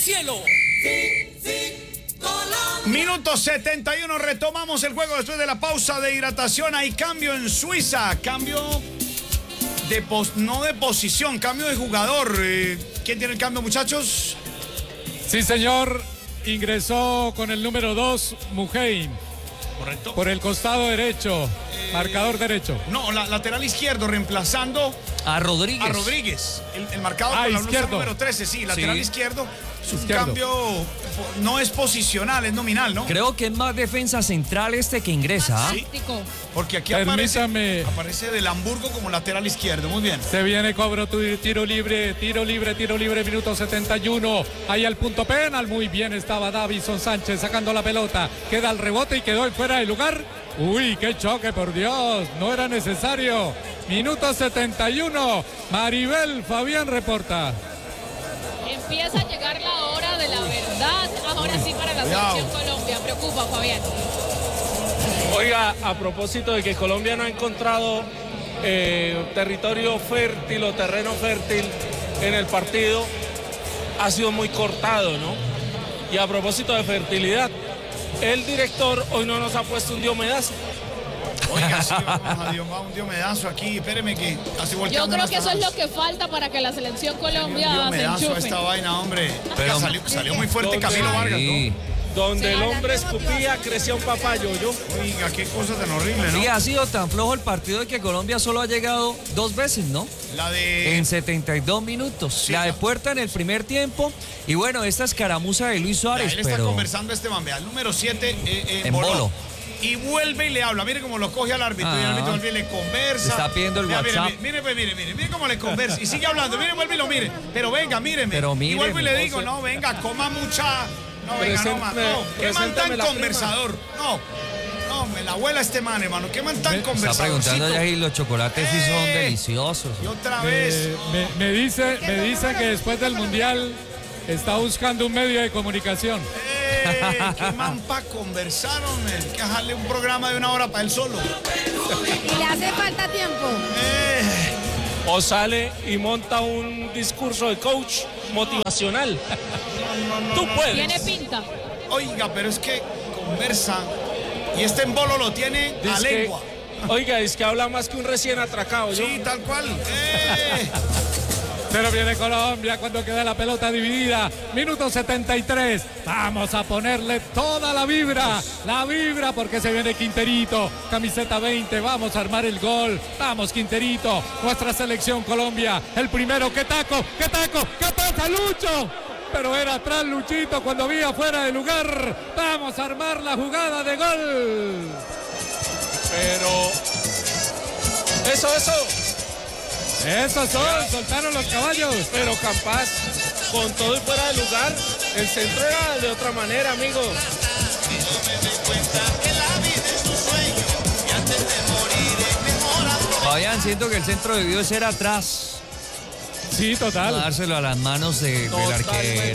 cielo. Minuto 71, retomamos el juego después de la pausa de hidratación. Hay cambio en Suiza, cambio de no de posición, cambio de jugador. ¿Quién tiene el cambio, muchachos? Sí, señor, ingresó con el número 2, Muheim. Correcto. Por el costado derecho, marcador derecho. No, lateral izquierdo, reemplazando A Rodríguez. a Rodríguez. El marcador con la blusa izquierdo. número 13, sí, lateral Sí. izquierdo. Es un Izquierdo. cambio, no es posicional, es nominal, ¿no? Creo que es más defensa central que ingresa. Sí. Porque aquí Permítame. aparece del Hamburgo como lateral izquierdo. Muy bien. Se viene cobro, tiro libre, minuto 71. Ahí al punto penal, muy bien estaba Davison Sánchez sacando la pelota. Queda el rebote y quedó fuera de lugar. Uy, qué choque, por Dios, no era necesario. Minuto 71, Maribel Fabián reporta. Empieza a llegar la hora de la verdad. Ahora sí para la selección Colombia. Preocupa, Fabián. Oiga, a propósito de que Colombia no ha encontrado territorio fértil o terreno fértil en el partido, ha sido muy cortado, ¿no? Y a propósito de fertilidad, el director hoy no nos ha puesto un diomedazo. Oiga, sí, vamos a un diomedazo aquí. Espéreme que así Yo volteamos creo que eso es las lo que falta para que la selección Un Colombia se diomedazo a enchufe. esta vaina, hombre. Pero- Oiga, salió muy fuerte ¿Dónde? Camilo Vargas, Sí. ¿no? Donde el hombre escupía, crecía un papayo, yo. Oiga, qué cosa tan horrible, ¿no? Sí, ha sido tan flojo el partido de que Colombia solo ha llegado 2 veces, ¿no? La de... En 72 minutos. Sí, la de no. Puerta en el primer tiempo. Y bueno, esta escaramuza de Luis Suárez, Él está pero conversando el número 7 En Bolo. Y vuelve y le habla. Mire cómo lo coge al árbitro. Y el Ah. árbitro vuelve y le conversa. Le está pidiendo el Mira, WhatsApp. Mire cómo le conversa. Y sigue hablando. Mire, vuelve y lo mire. Pero venga, míreme. Pero y vuelvo y le míreme. digo, no, venga, coma mucha. No, venga, no, man, no. ¿Qué man Preséntame tan la conversador? No, me la abuela este man, hermano. ¿Qué man tan está conversador? preguntando ya si los chocolates sí son deliciosos. Y otra vez. Me dice que después del Mundial está buscando un medio de comunicación. ¿Qué man pa' conversar, hombre? Hay que dejarle un programa de 1 hora para él solo. Y le hace falta tiempo. O sale y monta un discurso de coach motivacional. Tú puedes. Tiene pinta. Oiga, pero es que conversa. Y este en Bolo lo tiene a Dice que- lengua. Oiga, es que habla más que un recién atracado, yo. Sí, tal cual. Pero viene Colombia cuando queda la pelota dividida. Minuto 73. Vamos a ponerle toda la vibra porque se viene Quinterito. Camiseta 20. Vamos a armar el gol. Vamos, Quinterito. Nuestra selección Colombia. El primero. ¡Qué taco! ¡Qué pasa, Lucho! Pero era atrás Luchito cuando había fuera de lugar. Vamos a armar la jugada de gol. Pero. Eso. Esos son, soltaron los caballos. Pero capaz, con todo y fuera de lugar, el centro era de otra manera, amigo. Fabián, siento que el centro debió ser atrás. Sí, No total. dárselo a las manos del Totalmente